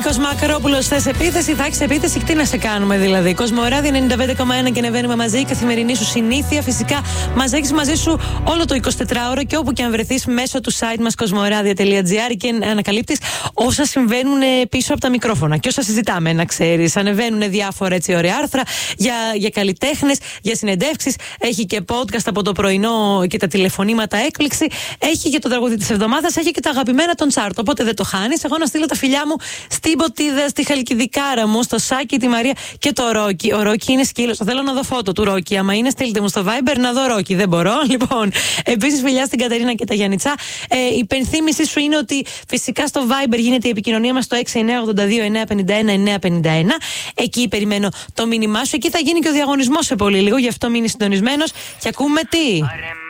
Νίκος Μακρόπουλος, θες επίθεση, θα έχεις επίθεση και τι να σε κάνουμε δηλαδή. Κοσμοράδιο 95,1 και ανεβαίνουμε μαζί. Η καθημερινή σου συνήθεια. Φυσικά μας έχεις μαζί σου όλο το 24ωρο και όπου και αν βρεθείς μέσω του site μας κοσμοράδιο.gr και ανακαλύπτεις όσα συμβαίνουν πίσω από τα μικρόφωνα και όσα συζητάμε, να ξέρεις. Ανεβαίνουν διάφορα έτσι ωραία άρθρα για καλλιτέχνες, για συνεντεύξεις. Έχει και podcast από το πρωινό και τα τηλεφωνήματα έκπληξη. Έχει και το τραγούδι της εβδομάδας. Έχει και τα αγαπημένα των τσάρτ. Οπότε δεν το χάνεις. Εγώ να στείλω τα φιλιά μου στην Ποτίδα, στη Χαλκιδικάρα μου, στο Σάκη, τη Μαρία και το Ρόκι. Ο Ρόκι είναι σκύλος. Θέλω να δω φώτο του Ρόκι. Άμα είναι, στείλτε μου στο Viber να δω Ρόκι. Δεν μπορώ. Λοιπόν, επίσης φιλιά στην Κατερίνα και τα Γιαννιτσά. Η υπενθύμηση σου είναι ότι φυσικά στο Viber γίνεται η επικοινωνία μας στο 6982-951-951. Εκεί περιμένω το μήνυμά σου. Εκεί θα γίνει και ο διαγωνισμός σε πολύ λίγο. Γι' αυτό μείνει συντονισμένος και ακούμε τι.